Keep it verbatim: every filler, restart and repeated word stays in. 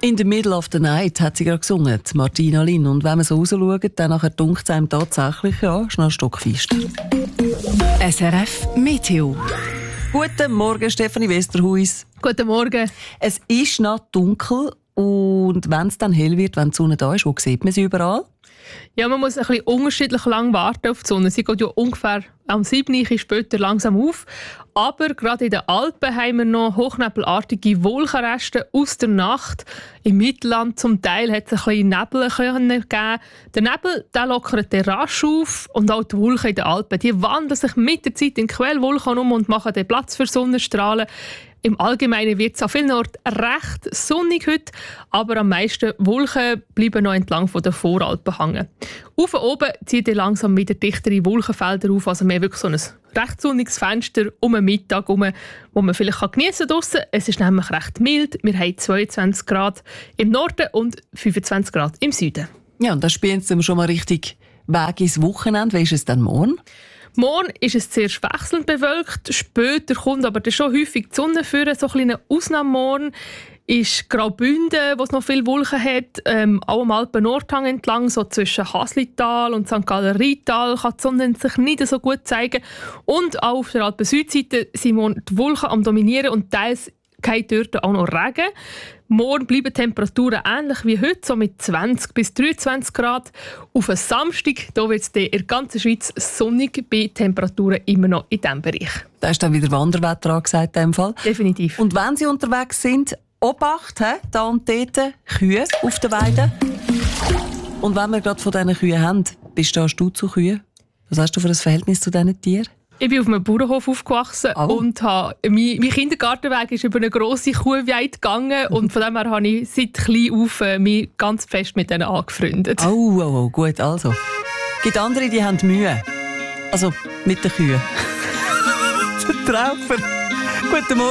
In the middle of the night hat sie gerade gesungen, Martina Lin. Und wenn man so rausschaut, dann nachher dunkt es einem tatsächlich, ja, schnell stockfest. S R F Meteo. Guten Morgen, Stefanie Westerhuis. Guten Morgen. Es ist noch dunkel und wenn es dann hell wird, wenn die Sonne da ist, wo sieht man sie überall? Ja, man muss ein bisschen unterschiedlich lang warten auf die Sonne. Sie geht ja ungefähr am sieben Uhr später langsam auf. Aber gerade in den Alpen haben wir noch hochnebelartige Wolkenreste aus der Nacht. Im Mittelland zum Teil hat es ein bisschen Nebel gegeben. Der Nebel der lockert rasch auf und auch die Wolken in den Alpen die wandeln sich mit der Zeit in Quellwolken um und machen den Platz für Sonnenstrahlen. Im Allgemeinen wird es an vielen Orten recht sonnig heute, aber am meisten Wolken bleiben noch entlang von den Voralpen hängen. Auf und oben zieht ihr langsam wieder dichtere Wolkenfelder auf, also mehr wirklich so ein recht sonniges Fenster um den Mittag herum, wo man vielleicht geniessen kann draussen. Es ist nämlich recht mild. Wir haben zweiundzwanzig Grad im Norden und fünfundzwanzig Grad im Süden. Ja, und da spielen sie schon mal richtig Weg ins Wochenende. Wie ist es dann morgen? Morgen ist es zuerst wechselnd bewölkt, später kommt aber dann schon häufig die Sonne führen. So ein kleiner Ausnahmemorgen ist Graubünden, wo es noch viele Wolken hat, ähm, auch am Alpen-Nordhang entlang, so zwischen Haslital und Sankt Galler-Rheintal kann die Sonne sich nicht so gut zeigen. Und auch auf der Alpen-Südseite sind morgen die Wolken am Dominieren und teils geht dort auch noch Regen. Morgen bleiben die Temperaturen ähnlich wie heute, so mit zwanzig bis dreiundzwanzig Grad. Auf einen Samstag wird es in der ganzen Schweiz sonnig, bei Temperaturen immer noch in diesem Bereich. Da ist dann wieder Wanderwetter angesagt in dem Fall. Definitiv. Und wenn Sie unterwegs sind, Obacht, he, da und dort, Kühe auf der Weide. Und wenn wir gerade von diesen Kühen haben, wie stehst du zu Kühen? Was hast du für ein Verhältnis zu diesen Tieren? Ich bin auf einem Bauernhof aufgewachsen oh. und habe, mein, mein Kindergartenweg ist über eine grosse Kuhweide gegangen und von dem her habe ich seit klein auf äh, mich ganz fest mit denen angefreundet. Oh, oh, oh, gut, also. Es gibt andere, die haben Mühe. Also, mit den Kühen. Traufer. Guten Morgen.